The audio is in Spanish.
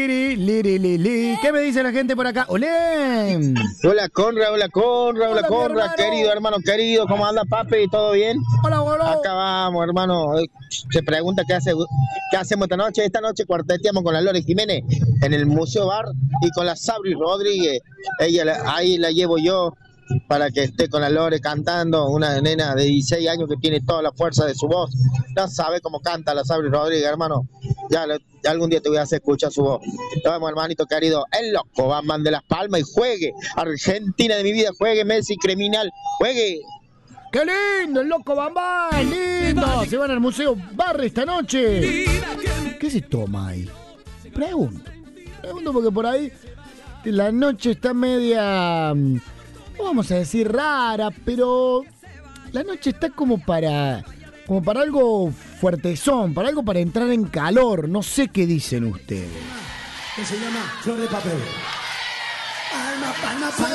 ¿Qué me dice la gente por acá? ¡Olé! Hola Conra, querido hermano querido, ¿cómo anda papi? ¿Todo bien? Hola. Acá vamos, hermano. Se pregunta qué hacemos esta noche. Esta noche cuarteteamos con la Lore Jiménez en el Museo Bar y con la Sabri Rodríguez. Ahí la llevo yo para que esté con la Lore cantando, una nena de 16 años que tiene toda la fuerza de su voz. No sabe cómo canta la Sabri Rodríguez, hermano. Ya algún día te voy a hacer escuchar su voz. Vamos, hermanito querido, el loco Batman de Las Palmas y juegue. Argentina de mi vida, juegue Messi, criminal, juegue. ¡Qué lindo, el loco Bambán! ¡Lindo! Se van al Museo Bar esta noche. ¿Qué se toma ahí? Pregunto porque por ahí la noche está media, no vamos a decir rara, pero la noche está como para algo fuertezón, para algo para entrar en calor. No sé qué dicen ustedes. Que se llama Flor de Papel. Palma, palma, palma.